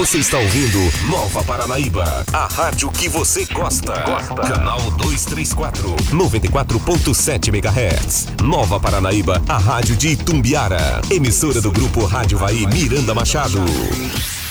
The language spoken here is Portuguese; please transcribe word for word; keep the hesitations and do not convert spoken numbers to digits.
Você está ouvindo Nova Paranaíba, a rádio que você gosta. Gosta. Canal duzentos e trinta e quatro, noventa e quatro ponto sete megahertz. Nova Paranaíba, a rádio de Itumbiara. Emissora do grupo Rádio Vai Miranda Machado.